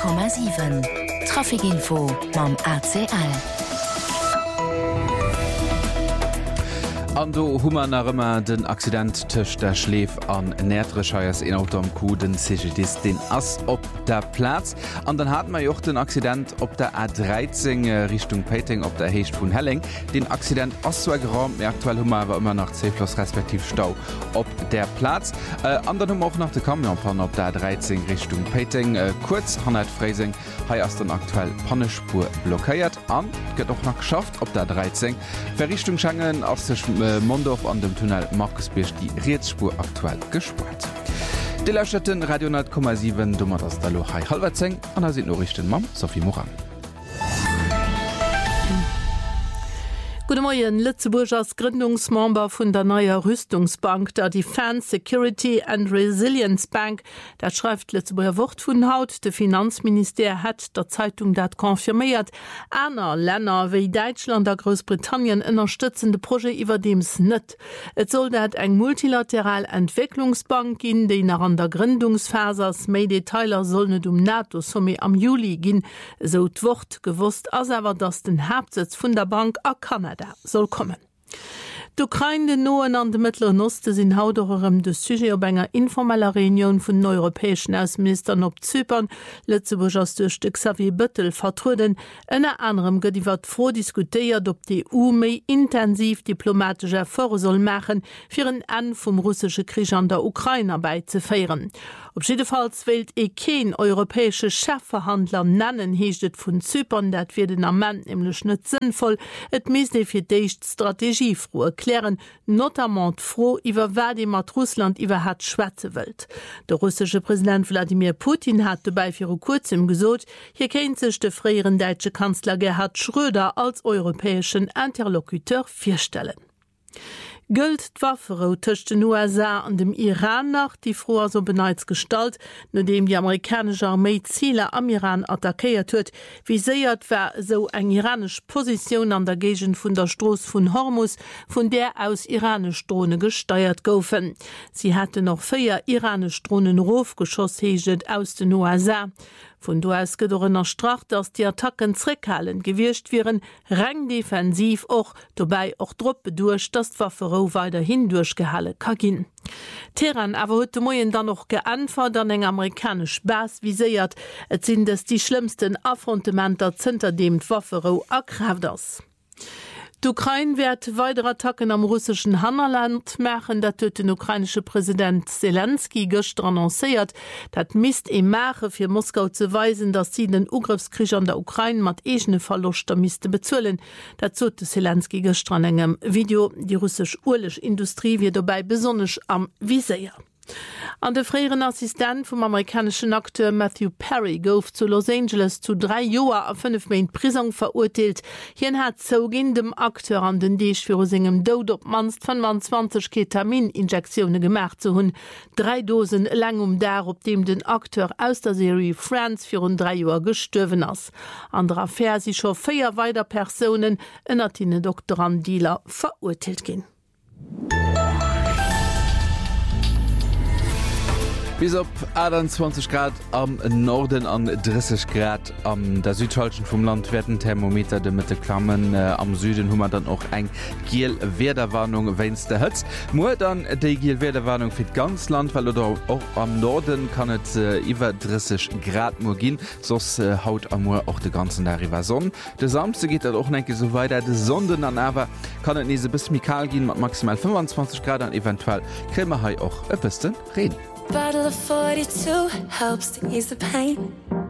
100,7 Trafikinfo mam ACL. An do hummer ëmmer den Accident tëcht der Schleef an Närescheiers en Auto am Ku den CGDs den ass op der Platz. An dann hat man joch den Accident op der A13 Richtung Peting op der Hecht vun Helling. Den Accident ass so geraumt aktuell Hummer war immer nach C+ respektiv Stau op der Platz. An dann auch nach de Kamionpan op der 13 Richtung Peting. Kurz Hanheit Freising hai ass den aktuell Pannespur blockéiert an gëtt auch nach geschafft op der 13. Verrichtung Schengen aus der Mondorf an dem Tunnel Markusbiersch die Reetspur aktuell gespurt. De Lauschten Radio 10,7 dummer ass der Lochai Halwerzeng an der Norrichten Mam Sophie Moran. Guten Morgen, Lützeburg als Gründungsmember von der neuen Rüstungsbank, der Defense Security and Resilience Bank. Das schreibt Lützeburger Wort von Haut. Der Finanzminister hat der Zeitung das konfirmiert. Andere Länder wie Deutschland und Großbritannien unterstützen das Projekt über dem es nicht. Es soll dort eine multilaterale Entwicklungsbank geben, die nach an der Gründungsphase ist. Mehr Details sollen nicht NATO-Summit am Juli gehen. So das Wort gewusst, als aber dass den Hauptsitz von der Bank an Kanada soll kommen. D'Ukraine, den Noen an de Mittleren Osten sind hauterem de Sujet op enger informeller Reunion vun den europäischen Außenministern op Zypern, Lützeburg als durch de Xavier Büttel vertruden, ënner anderem gëtt iwwer vordiskutiert, ob die EU méi intensiv diplomatische Erfolge soll machen, fir een An vum russische Krieg an der Ukraine beizufeieren. Op jedefalls wählt kein europäische Chefverhandler nennen, heeschtet vun Zypern, dat wird den Amment nämlich net sinnvoll, et meesde fir deicht Strategie froh erklären, notamment froh, iwwer wer die mat Russland iwwer hat schwätze wëlt. Der russische Präsident Wladimir Putin hat dabei fir kurzem gesot, hier kennt sich der freieren deutsche Kanzler Gerhard Schröder als europäischen Interlokuteur firstellen. Gëlt d'Wafferou tëcht den USA an dem Iran nach, die froher so beneits Gestalt, nachdem die amerikanische Armee Ziele am Iran attackiert huet, wie séiert wär so eng iranisch Position an der Gegend vun der Stroß vun Hormuz, von der aus iranisch Drohne gesteuert goufen. Sie hatte noch 4 iranisch Drohnen Rofgeschoss heeget aus den USA. Von do aus gedorrener Strach, dass die Attacken zurückhalten gewircht wären, rein defensiv auch, dabei auch Druppe durch, dass die Wafferou weiterhin durchgehalten kann gehen. Teheran aber heute Morgen dann noch geantwortet an eng amerikanisch Bas visiert, es sind es die schlimmsten Affrontementer hinter dem die Wafferou ergreift ist. Die Ukraine wird weitere Attacken am russischen Hammerland machen, das hat der ukrainische Präsident Zelensky gestern annonciert. Das misst Mache für Moskau zu weisen, dass sie den Angriffskrieg an der Ukraine mit eigenen Verlusten müsste bezahlen. Das hat Zelensky gestern in einem Video. Die russische Ölindustrie wird dabei besonders am Visier. An der früheren Assistent vom amerikanischen Akteur Matthew Perry gouf zu Los Angeles zu 3 Jahren a 5 Monate Prison verurteilt. Hien hat zogin dem Akteur an den Deeg für singem Tod op manst 25 Ketamininjektionen gemacht zu hun. 3 Dosen lang der, op dem den Akteur aus der Serie Friends für 3 Jahre gestorben ist. An der Affäre sind schon 4 weitere Personen ënner den Doktoranddealer verurteilt gin. Bis op 21 Grad am Norden an 30 Grad am der Südschalschen vom Land werden Thermometer de Mitte klammen. Am Süden hummer dann auch eng Giel Wetterwarnung wenn's der Hütz. Mo dann de Giel Wetterwarnung fir ganz Land, weil oder auch am Norden kann het iwwer 30 Grad mo gin, sos haut am auch de ganzen River Sonne. De Samste geht dat auch enke so weiter. De Sonden an awer kann et nese bis Mikal gin mat maximal 25 Grad an eventuell Krämer hai auch öppesten reden. Bottle of 42 helps to ease the pain.